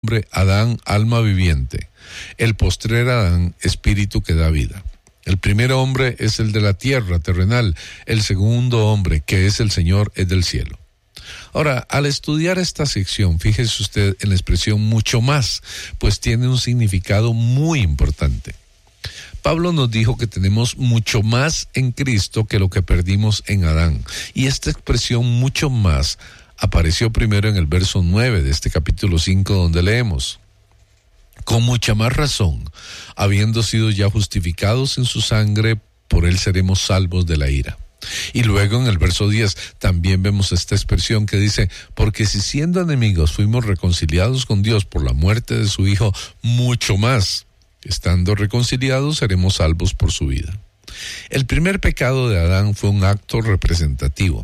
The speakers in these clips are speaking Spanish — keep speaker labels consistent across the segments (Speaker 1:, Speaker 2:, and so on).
Speaker 1: hombre, Adán, alma viviente. El postrer Adán, espíritu que da vida. El primer hombre es el de la tierra terrenal. El segundo hombre, que es el Señor, es del cielo. Ahora, al estudiar esta sección, fíjese usted en la expresión mucho más, pues tiene un significado muy importante. Pablo nos dijo que tenemos mucho más en Cristo que lo que perdimos en Adán. Y esta expresión mucho más apareció primero en el verso 9 de este capítulo 5, donde leemos: con mucha más razón, habiendo sido ya justificados en su sangre, por él seremos salvos de la ira. Y luego en el verso 10 también vemos esta expresión que dice: porque si siendo enemigos fuimos reconciliados con Dios por la muerte de su Hijo, mucho más, estando reconciliados, seremos salvos por su vida. El primer pecado de Adán fue un acto representativo.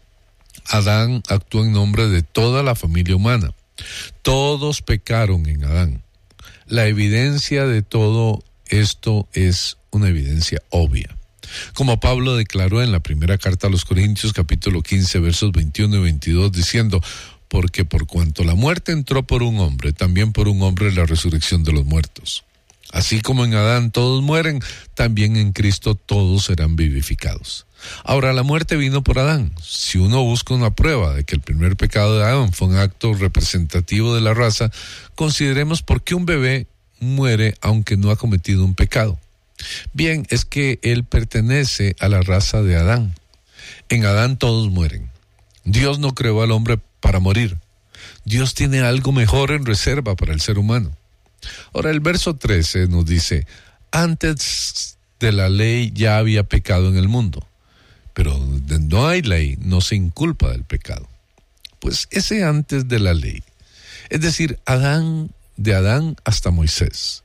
Speaker 1: Adán actuó en nombre de toda la familia humana. Todos pecaron en Adán. La evidencia de todo esto es una evidencia obvia. Como Pablo declaró en la primera carta a los Corintios, capítulo 15, versos 21 y 22, diciendo: porque por cuanto la muerte entró por un hombre, también por un hombre la resurrección de los muertos. Así como en Adán todos mueren, también en Cristo todos serán vivificados. Ahora, la muerte vino por Adán. Si uno busca una prueba de que el primer pecado de Adán fue un acto representativo de la raza, consideremos por qué un bebé muere aunque no ha cometido un pecado. Bien, es que él pertenece a la raza de Adán. En Adán todos mueren. Dios no creó al hombre para morir. Dios tiene algo mejor en reserva para el ser humano. Ahora, el verso 13 nos dice: antes de la ley ya había pecado en el mundo, pero donde no hay ley no se inculpa del pecado. Pues ese antes de la ley, es decir, de Adán hasta Moisés,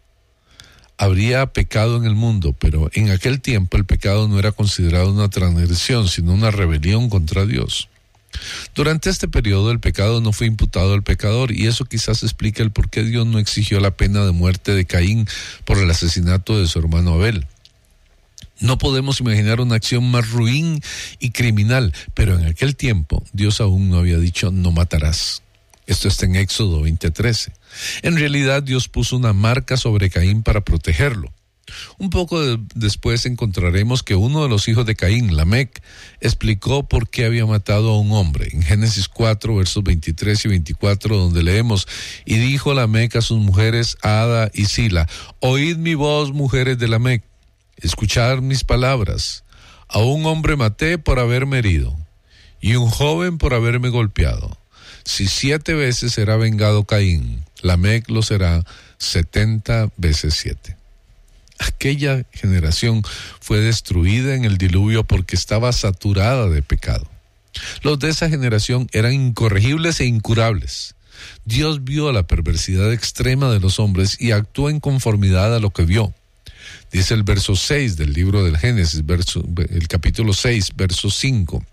Speaker 1: habría pecado en el mundo, pero en aquel tiempo el pecado no era considerado una transgresión, sino una rebelión contra Dios. Durante este periodo el pecado no fue imputado al pecador, y eso quizás explica el por qué Dios no exigió la pena de muerte de Caín por el asesinato de su hermano Abel. No podemos imaginar una acción más ruin y criminal, pero en aquel tiempo Dios aún no había dicho no matarás. Esto está en Éxodo 20:13. En realidad Dios puso una marca sobre Caín para protegerlo. Un poco después encontraremos que uno de los hijos de Caín, Lamec, explicó por qué había matado a un hombre. En Génesis 4, versos 23 y 24, donde leemos: y dijo Lamec a sus mujeres Ada y Sila: oíd mi voz, mujeres de Lamec, escuchad mis palabras. A un hombre maté por haberme herido, y un joven por haberme golpeado. Si 7 veces será vengado Caín, Lamec lo será 70 veces 7. Aquella generación fue destruida en el diluvio porque estaba saturada de pecado. Los de esa generación eran incorregibles e incurables. Dios vio la perversidad extrema de los hombres y actuó en conformidad a lo que vio. Dice el verso 6 del libro del Génesis, el capítulo 6, verso 5.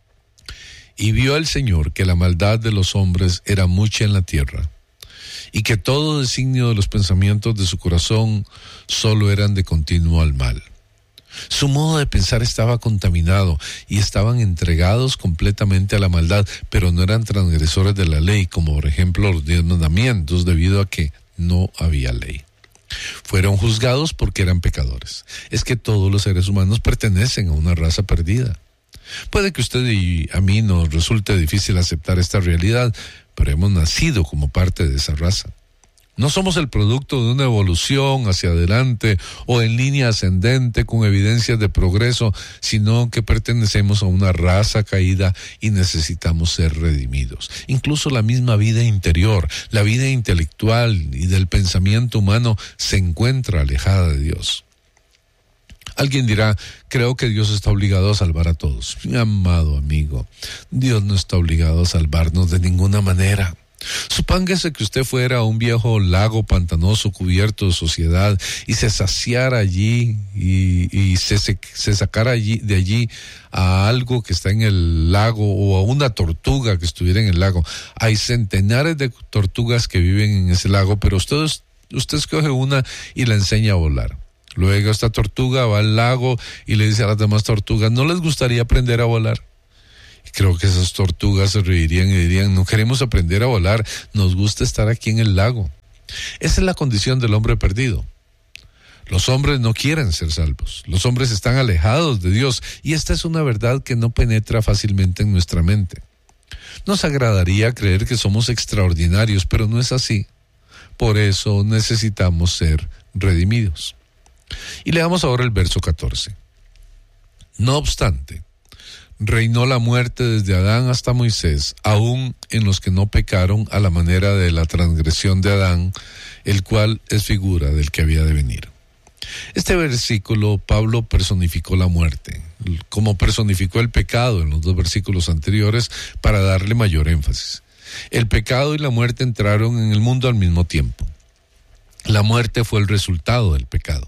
Speaker 1: Y vio el Señor que la maldad de los hombres era mucha en la tierra, y que todo designio de los pensamientos de su corazón solo eran de continuo al mal. Su modo de pensar estaba contaminado y estaban entregados completamente a la maldad, pero no eran transgresores de la ley, como por ejemplo los 10 mandamientos, debido a que no había ley. Fueron juzgados porque eran pecadores. Es que todos los seres humanos pertenecen a una raza perdida. Puede que a usted y a mí nos resulte difícil aceptar esta realidad, pero hemos nacido como parte de esa raza. No somos el producto de una evolución hacia adelante o en línea ascendente con evidencias de progreso, sino que pertenecemos a una raza caída y necesitamos ser redimidos. Incluso la misma vida interior, la vida intelectual y del pensamiento humano se encuentra alejada de Dios. Alguien dirá: creo que Dios está obligado a salvar a todos. Mi amado amigo, Dios no está obligado a salvarnos de ninguna manera. Supóngase que usted fuera a un viejo lago pantanoso cubierto de suciedad y se saciara allí y se sacara de allí a algo que está en el lago o a una tortuga que estuviera en el lago. Hay centenares de tortugas que viven en ese lago, pero usted escoge una y la enseña a volar. Luego esta tortuga va al lago y le dice a las demás tortugas: ¿no les gustaría aprender a volar? Y creo que esas tortugas se reirían y dirían: no queremos aprender a volar, nos gusta estar aquí en el lago. Esa es la condición del hombre perdido. Los hombres no quieren ser salvos. Los hombres están alejados de Dios y esta es una verdad que no penetra fácilmente en nuestra mente. Nos agradaría creer que somos extraordinarios, pero no es así. Por eso necesitamos ser redimidos. Y leamos ahora el verso 14. No obstante, reinó la muerte desde Adán hasta Moisés, aun en los que no pecaron a la manera de la transgresión de Adán, el cual es figura del que había de venir. Este versículo, Pablo personificó la muerte, como personificó el pecado en los dos versículos anteriores, para darle mayor énfasis. El pecado y la muerte entraron en el mundo al mismo tiempo. La muerte fue el resultado del pecado.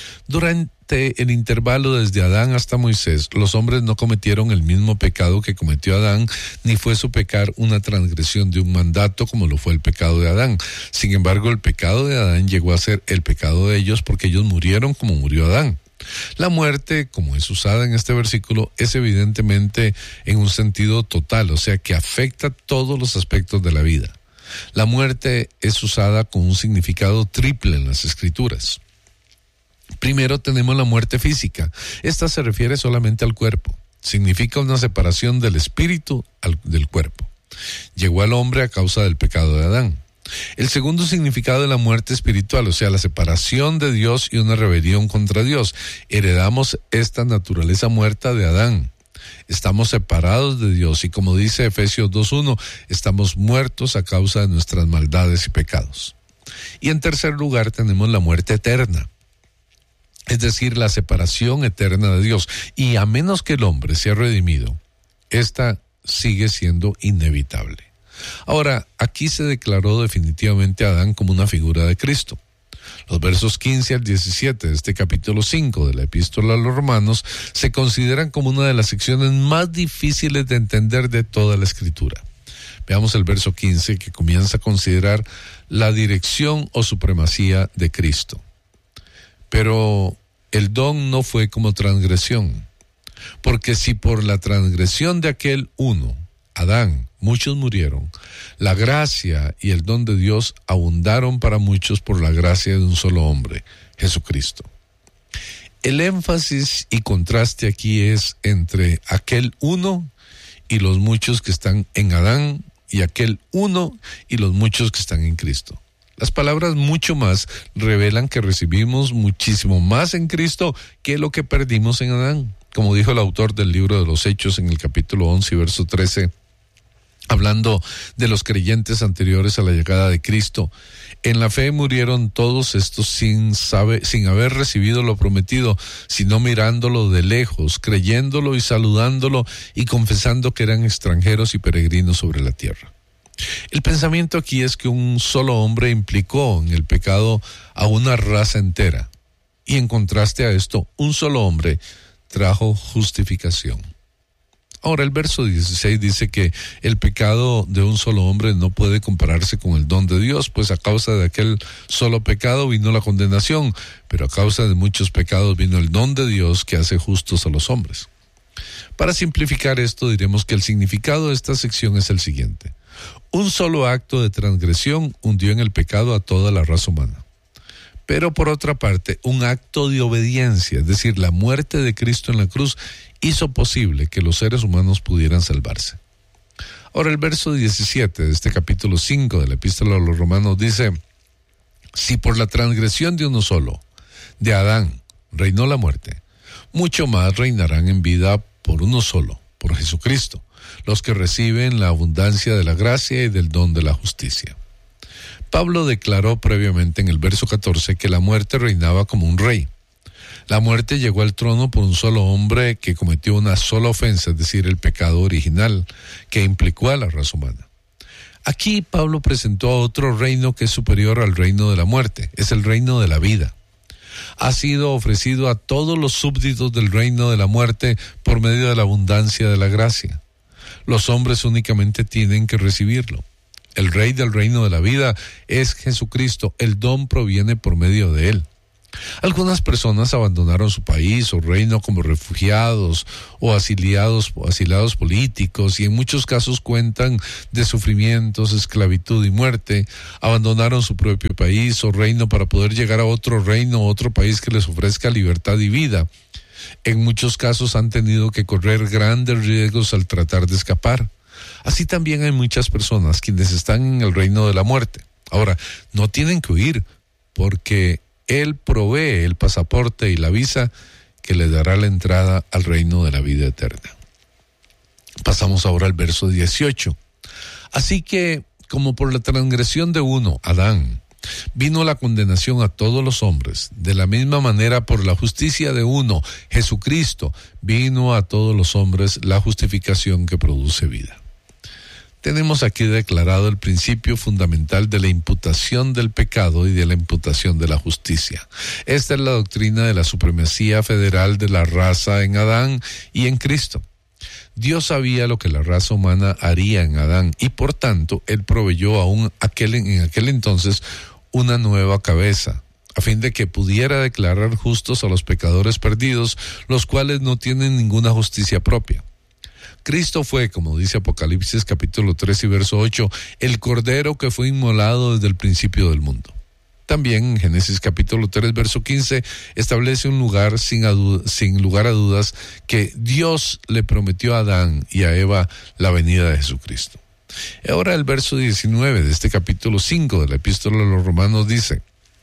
Speaker 1: Durante el intervalo desde Adán hasta Moisés, los hombres no cometieron el mismo pecado que cometió Adán, ni fue su pecar una transgresión de un mandato como lo fue el pecado de Adán. Sin embargo, el pecado de Adán llegó a ser el pecado de ellos porque ellos murieron como murió Adán. La muerte, como es usada en este versículo, es evidentemente en un sentido total, o sea que afecta todos los aspectos de la vida. La muerte es usada con un significado triple en las Escrituras. Primero tenemos la muerte física. Esta se refiere solamente al cuerpo. Significa una separación del espíritu del cuerpo. Llegó al hombre a causa del pecado de Adán. El segundo significado de la muerte espiritual, o sea, la separación de Dios y una rebelión contra Dios. Heredamos esta naturaleza muerta de Adán. Estamos separados de Dios y como dice Efesios 2:1, estamos muertos a causa de nuestras maldades y pecados. Y en tercer lugar tenemos la muerte eterna. Es decir, la separación eterna de Dios. Y a menos que el hombre sea redimido, esta sigue siendo inevitable. Ahora, aquí se declaró definitivamente a Adán como una figura de Cristo. Los versos 15 al 17 de este capítulo 5 de la Epístola a los Romanos se consideran como una de las secciones más difíciles de entender de toda la Escritura. Veamos el verso 15 que comienza a considerar la dirección o supremacía de Cristo. Pero el don no fue como transgresión, porque si por la transgresión de aquel uno, Adán, muchos murieron, la gracia y el don de Dios abundaron para muchos por la gracia de un solo hombre, Jesucristo. El énfasis y contraste aquí es entre aquel uno y los muchos que están en Adán y aquel uno y los muchos que están en Cristo. Las palabras mucho más revelan que recibimos muchísimo más en Cristo que lo que perdimos en Adán. Como dijo el autor del libro de los Hechos en el capítulo 11, verso 13, hablando de los creyentes anteriores a la llegada de Cristo. En la fe murieron todos estos sin haber recibido lo prometido, sino mirándolo de lejos, creyéndolo y saludándolo y confesando que eran extranjeros y peregrinos sobre la tierra. El pensamiento aquí es que un solo hombre implicó en el pecado a una raza entera. Y en contraste a esto, un solo hombre trajo justificación. Ahora el verso 16 dice que el pecado de un solo hombre no puede compararse con el don de Dios, pues a causa de aquel solo pecado vino la condenación, pero a causa de muchos pecados vino el don de Dios que hace justos a los hombres. Para simplificar esto, diremos que el significado de esta sección es el siguiente. Un solo acto de transgresión hundió en el pecado a toda la raza humana. Pero por otra parte, un acto de obediencia, es decir, la muerte de Cristo en la cruz, hizo posible que los seres humanos pudieran salvarse. Ahora el verso 17 de este capítulo 5 de la Epístola a los Romanos dice: si por la transgresión de uno solo, de Adán, reinó la muerte, mucho más reinarán en vida por uno solo, por Jesucristo, los que reciben la abundancia de la gracia y del don de la justicia. Pablo declaró previamente en el verso 14 que la muerte reinaba como un rey. La muerte llegó al trono por un solo hombre que cometió una sola ofensa, es decir, el pecado original que implicó a la raza humana. Aquí Pablo presentó a otro reino que es superior al reino de la muerte, es el reino de la vida. Ha sido ofrecido a todos los súbditos del reino de la muerte por medio de la abundancia de la gracia. Los hombres únicamente tienen que recibirlo. El rey del reino de la vida es Jesucristo, el don proviene por medio de él. Algunas personas abandonaron su país o reino como refugiados o asilados políticos, y en muchos casos cuentan de sufrimientos, esclavitud y muerte. Abandonaron su propio país o reino para poder llegar a otro reino o otro país que les ofrezca libertad y vida. En muchos casos han tenido que correr grandes riesgos al tratar de escapar. Así también hay muchas personas quienes están en el reino de la muerte. Ahora, no tienen que huir, porque Él provee el pasaporte y la visa que le dará la entrada al reino de la vida eterna. Pasamos ahora al verso 18. Así que, como por la transgresión de uno, Adán, vino la condenación a todos los hombres, de la misma manera por la justicia de uno, Jesucristo, vino a todos los hombres la justificación que produce vida. Tenemos aquí declarado el principio fundamental de la imputación del pecado y de la imputación de la justicia. Esta es la doctrina de la supremacía federal de la raza en Adán y en Cristo. Dios sabía lo que la raza humana haría en Adán, y por tanto Él proveyó en aquel entonces una nueva cabeza, a fin de que pudiera declarar justos a los pecadores perdidos, los cuales no tienen ninguna justicia propia. Cristo fue, como dice Apocalipsis capítulo 3 y verso 8, el Cordero que fue inmolado desde el principio del mundo. También en Génesis capítulo 3 verso 15 establece un lugar sin lugar a dudas que Dios le prometió a Adán y a Eva la venida de Jesucristo. Ahora el verso 19 de este capítulo 5 de la Epístola a los Romanos dice: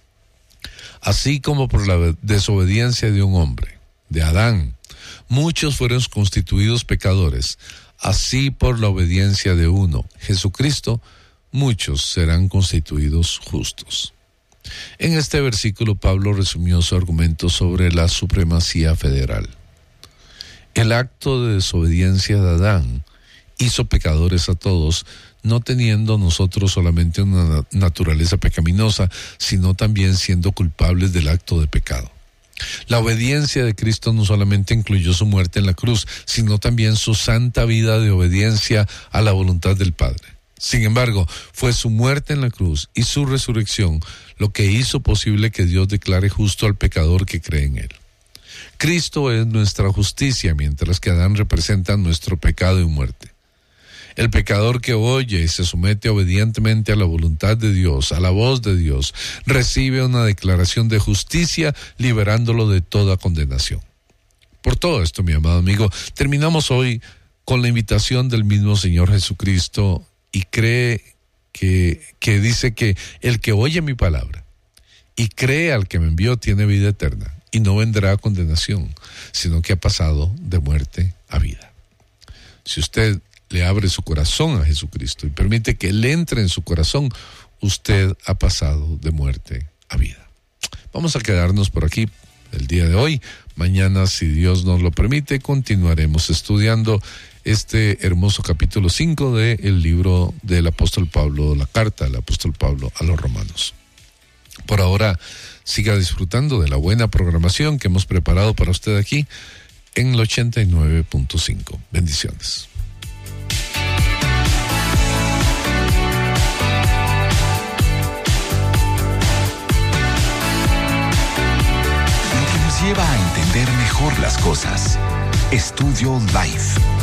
Speaker 1: así como por la desobediencia de un hombre, de Adán, muchos fueron constituidos pecadores, así por la obediencia de uno, Jesucristo, muchos serán constituidos justos. En este versículo Pablo resumió su argumento sobre la supremacía federal. El acto de desobediencia de Adán hizo pecadores a todos, no teniendo nosotros solamente una naturaleza pecaminosa, sino también siendo culpables del acto de pecado. La obediencia de Cristo no solamente incluyó su muerte en la cruz, sino también su santa vida de obediencia a la voluntad del Padre. Sin embargo, fue su muerte en la cruz y su resurrección lo que hizo posible que Dios declare justo al pecador que cree en Él. Cristo es nuestra justicia, mientras que Adán representa nuestro pecado y muerte. El pecador que oye y se somete obedientemente a la voluntad de Dios, a la voz de Dios, recibe una declaración de justicia, liberándolo de toda condenación. Por todo esto, mi amado amigo, terminamos hoy con la invitación del mismo Señor Jesucristo, y cree que dice que el que oye mi palabra y cree al que me envió tiene vida eterna, y no vendrá a condenación, sino que ha pasado de muerte a vida. Si usted le abre su corazón a Jesucristo y permite que Él entre en su corazón, usted ha pasado de muerte a vida. Vamos a quedarnos por aquí el día de hoy. Mañana, si Dios nos lo permite, continuaremos estudiando este hermoso capítulo 5 del libro del apóstol Pablo, la carta del apóstol Pablo a los Romanos. Por ahora, siga disfrutando de la buena programación que hemos preparado para usted aquí en el 89.5. Bendiciones.
Speaker 2: Lleva a entender mejor las cosas. Estudio Life.